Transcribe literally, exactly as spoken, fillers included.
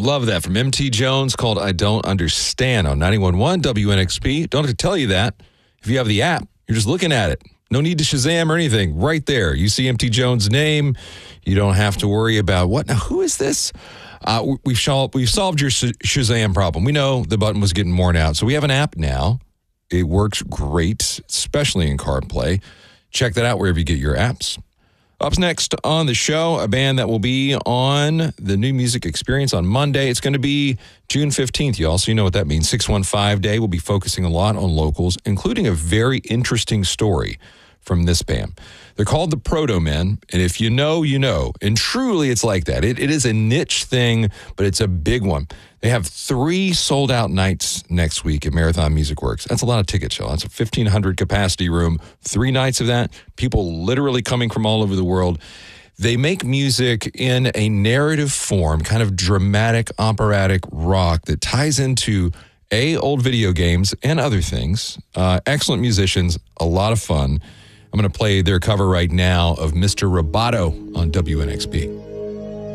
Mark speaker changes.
Speaker 1: Love that from M T Jones called I Don't Understand on ninety-one point one W N X P. Don't have to tell you that. If you have the app, you're just looking at it. No need to Shazam or anything. Right there. You see M T Jones' name. You don't have to worry about what. Now, who is this? Uh, we've, solved, we've solved your Shazam problem. We know the button was getting worn out. So we have an app now. It works great, especially in CarPlay. Check that out wherever you get your apps. Up next on the show, a band that will be on the New Music Experience on Monday. It's going to be June fifteenth, y'all, so you know what that means. six one five Day. We'll be focusing a lot on locals, including a very interesting story from this band. They're called the Proto Men, and if you know, you know. And truly, it's like that. It, it is a niche thing, but it's a big one. They have three sold-out nights next week at Marathon Music Works. That's a lot of tickets, y'all. That's a fifteen hundred capacity room. Three nights of that. People literally coming from all over the world. They make music in a narrative form, kind of dramatic, operatic rock that ties into, A, old video games and other things. Uh, excellent musicians, a lot of fun. I'm going to play their cover right now of Mister Roboto on W N X P.